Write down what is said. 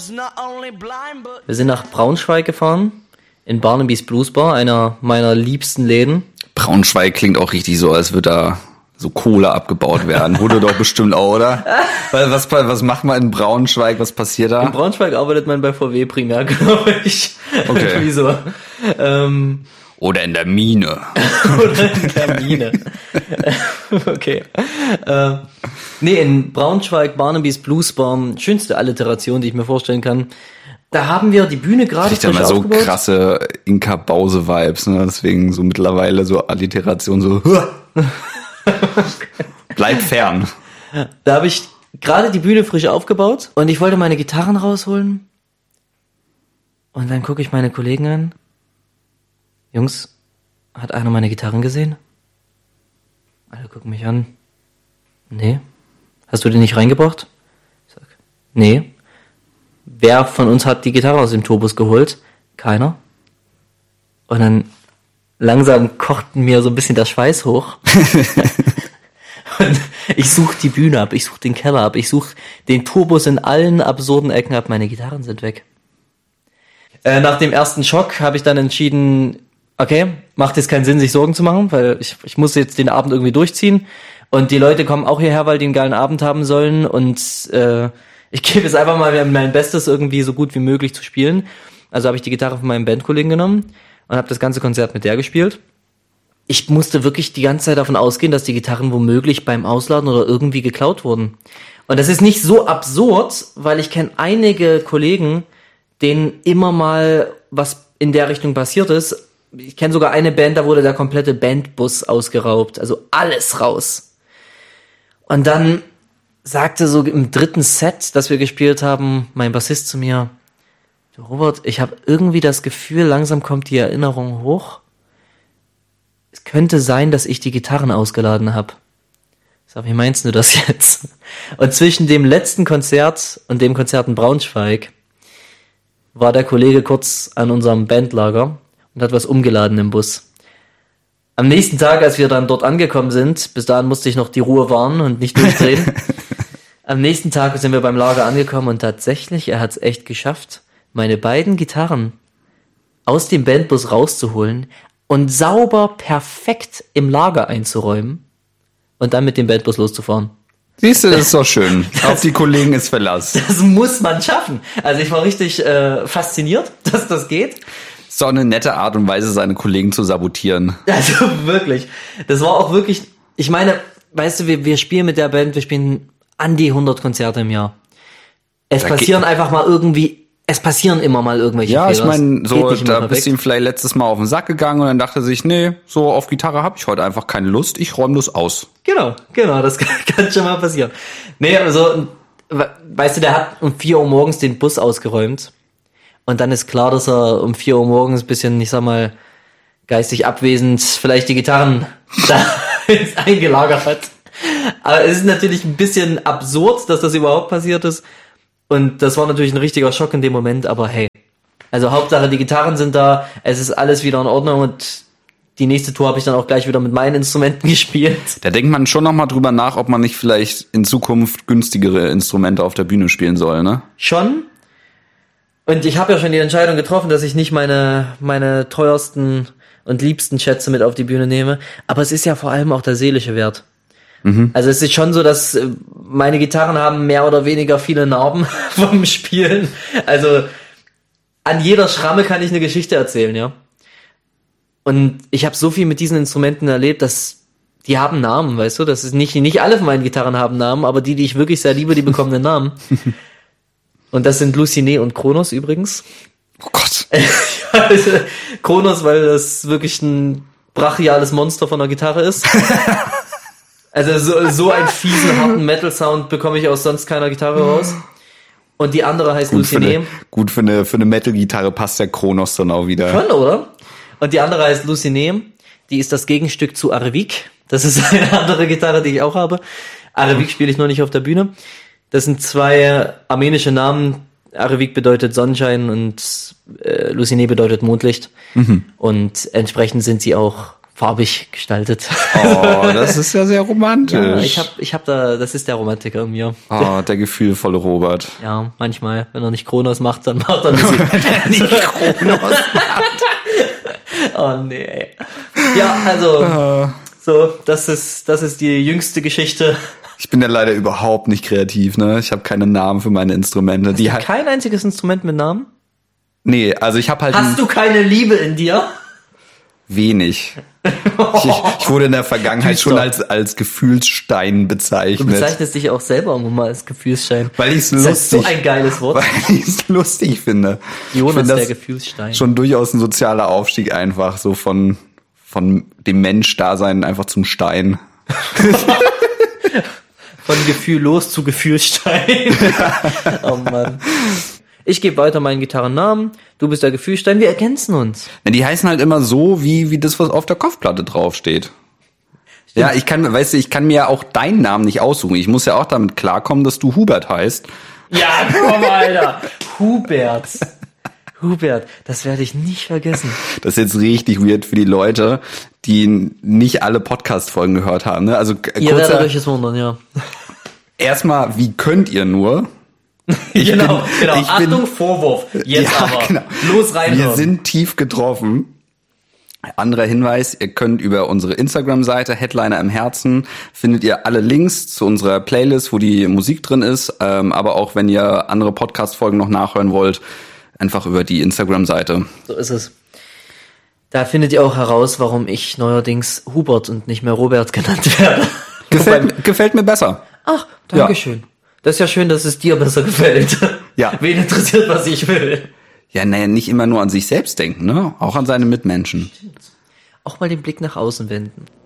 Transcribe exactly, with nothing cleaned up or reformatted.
Wir sind nach Braunschweig gefahren, in Barnaby's Blues Bar, einer meiner liebsten Läden. Braunschweig klingt auch richtig so, als würde da so Kohle abgebaut werden. Wurde doch bestimmt auch, oder? Was, was macht man in Braunschweig? Was passiert da? In Braunschweig arbeitet man bei V W primär, glaube ich. Okay. Wieso? Ähm, Oder in der Mine. Oder in der Mine. Okay. Äh, nee, in Braunschweig, Barnaby's Blues Bar, schönste Alliteration, die ich mir vorstellen kann. Da haben wir die Bühne gerade frisch aufgebaut. Ich aufgebaut. So krasse Inka-Bause-Vibes, ne? Deswegen so mittlerweile so Alliteration so bleib fern. Da habe ich gerade die Bühne frisch aufgebaut und ich wollte meine Gitarren rausholen. Und dann gucke ich meine Kollegen an. Jungs, hat einer meine Gitarren gesehen? Alle gucken mich an. Nee. Hast du die nicht reingebracht? Ich sag, nee. Wer von uns hat die Gitarre aus dem Tourbus geholt? Keiner. Und dann langsam kocht mir so ein bisschen der Schweiß hoch. Und ich suche die Bühne ab, ich suche den Keller ab, ich suche den Tourbus in allen absurden Ecken ab. Meine Gitarren sind weg. Äh, nach dem ersten Schock habe ich dann entschieden, okay, macht jetzt keinen Sinn, sich Sorgen zu machen, weil ich, ich muss jetzt den Abend irgendwie durchziehen. Und die Leute kommen auch hierher, weil die einen geilen Abend haben sollen. Und äh, ich gebe jetzt einfach mal mein Bestes, irgendwie so gut wie möglich zu spielen. Also habe ich die Gitarre von meinem Bandkollegen genommen und habe das ganze Konzert mit der gespielt. Ich musste wirklich die ganze Zeit davon ausgehen, dass die Gitarren womöglich beim Ausladen oder irgendwie geklaut wurden. Und das ist nicht so absurd, weil ich kenne einige Kollegen, denen immer mal was in der Richtung passiert ist. Ich kenne sogar eine Band, da wurde der komplette Bandbus ausgeraubt. Also alles raus. Und dann sagte so im dritten Set, das wir gespielt haben, mein Bassist zu mir, du Robert, ich habe irgendwie das Gefühl, langsam kommt die Erinnerung hoch. Es könnte sein, dass ich die Gitarren ausgeladen habe. Ich sag, wie meinst du das jetzt? Und zwischen dem letzten Konzert und dem Konzert in Braunschweig war der Kollege kurz an unserem Bandlager und hat was umgeladen im Bus. Am nächsten Tag, als wir dann dort angekommen sind, bis dahin musste ich noch die Ruhe wahren und nicht durchdrehen. Am nächsten Tag sind wir beim Lager angekommen und tatsächlich, er hat es echt geschafft, meine beiden Gitarren aus dem Bandbus rauszuholen und sauber perfekt im Lager einzuräumen und dann mit dem Bandbus loszufahren. Siehst du, das ist doch schön. Auf die Kollegen ist Verlass. Das muss man schaffen. Also ich war richtig äh, fasziniert, dass das geht. Ist doch eine nette Art und Weise, seine Kollegen zu sabotieren. Also wirklich. Das war auch wirklich, ich meine, weißt du, wir, wir spielen mit der Band, wir spielen an die hundert Konzerte im Jahr. Es Da passieren geht- einfach mal irgendwie, es passieren immer mal irgendwelche Ja, Fehler. ich meine, so, Geht nicht immer da perfekt. bist du ihm vielleicht letztes Mal auf den Sack gegangen und dann dachte er sich, nee, so auf Gitarre habe ich heute einfach keine Lust, ich räume das aus. Genau, genau, das kann, kann schon mal passieren. Nee, also, we- weißt du, der hat um vier Uhr morgens den Bus ausgeräumt. Und dann ist klar, dass er um vier Uhr morgens ein bisschen, ich sag mal, geistig abwesend vielleicht die Gitarren da eingelagert hat. Aber es ist natürlich ein bisschen absurd, dass das überhaupt passiert ist. Und das war natürlich ein richtiger Schock in dem Moment, aber hey. Also Hauptsache, die Gitarren sind da, es ist alles wieder in Ordnung und die nächste Tour habe ich dann auch gleich wieder mit meinen Instrumenten gespielt. Da denkt man schon nochmal drüber nach, ob man nicht vielleicht in Zukunft günstigere Instrumente auf der Bühne spielen soll, ne? Schon. Und ich habe ja schon die Entscheidung getroffen, dass ich nicht meine meine teuersten und liebsten Schätze mit auf die Bühne nehme. Aber es ist ja vor allem auch der seelische Wert. Mhm. Also es ist schon so, dass äh, meine Gitarren haben mehr oder weniger viele Narben vom Spielen. Also an jeder Schramme kann ich eine Geschichte erzählen, ja. Und ich habe so viel mit diesen Instrumenten erlebt, dass die haben Namen, weißt du? Das ist nicht nicht alle von meinen Gitarren haben Namen, aber die, die ich wirklich sehr liebe, die bekommen einen Namen. Und das sind Luciné und Kronos übrigens. Oh Gott. Also, Kronos, weil das wirklich ein brachiales Monster von der Gitarre ist. Also so, so einen fiesen, harten Metal-Sound bekomme ich aus sonst keiner Gitarre raus. Und die andere heißt Gut, für Luciné. eine, gut, für eine, für eine Metal-Gitarre passt der Kronos dann auch wieder. Schon, oder? Und die andere heißt Luciné. Die ist das Gegenstück zu Arevik. Das ist eine andere Gitarre, die ich auch habe. Arevik spiele ich nur nicht auf der Bühne. Das sind zwei armenische Namen. Arevik bedeutet Sonnenschein und äh, Luciné bedeutet Mondlicht. Mhm. Und entsprechend sind sie auch farbig gestaltet. Oh, das ist ja sehr romantisch. Ja, ich hab, ich hab da, das ist der Romantiker in mir. Oh, der gefühlvolle Robert. Ja, manchmal, wenn er nicht Kronos macht, dann macht er ein bisschen. Wenn er nicht Kronos macht. Oh nee. Ey. Ja, also so, das ist, das ist die jüngste Geschichte. Ich bin ja leider überhaupt nicht kreativ, ne? Ich habe keine Namen für meine Instrumente. Hast Die du halt, kein einziges Instrument mit Namen? nee, also ich habe halt Hast du keine Liebe in dir? wenig. Ich, ich wurde in der Vergangenheit Düster. schon als als Gefühlsstein Du bezeichnet, bezeichnest dich auch selber irgendwann mal als Gefühlsstein. weil ich es Das ist lustig, so ein geiles Wort. weil ich es lustig finde. Ich Jonas, finde der das Gefühlsstein. schon durchaus ein sozialer Aufstieg einfach so von von dem Mensch-Dasein einfach zum Stein. Von gefühllos zu Gefühlsstein. Oh Mann. Ich gebe weiter meinen Gitarrennamen. Du bist der Gefühlsstein. Wir ergänzen uns. Ja, die heißen halt immer so, wie wie das, was auf der Kopfplatte draufsteht. Ja, ich kann, weißt du, ich kann mir ja auch deinen Namen nicht aussuchen. Ich muss ja auch damit klarkommen, dass du Hubert heißt. Ja, komm, Alter. Hubert. Hubert, das werde ich nicht vergessen. Das ist jetzt richtig weird für die Leute, die nicht alle Podcast-Folgen gehört haben. Ne? Also k- Ihr werdet kurzer, euch das wundern, ja. erstmal, wie könnt ihr nur? Ich genau, bin- genau. ich bin- Achtung, Vorwurf. Jetzt Ja, aber. genau. Los rein. Wir sind tief getroffen. Anderer Hinweis, ihr könnt über unsere Instagram-Seite Headliner im Herzen, findet ihr alle Links zu unserer Playlist, wo die Musik drin ist, ähm, aber auch wenn ihr andere Podcast-Folgen noch nachhören wollt, einfach über die Instagram-Seite. So ist es. Da findet ihr auch heraus, warum ich neuerdings Hubert und nicht mehr Robert genannt werde. Gefällt, gefällt mir besser. Ach, Dankeschön. Das ist ja schön, dass es dir besser gefällt. Ja. Wen interessiert, was ich will? Ja, naja, nicht immer nur an sich selbst denken, ne? Auch an seine Mitmenschen. Auch mal den Blick nach außen wenden.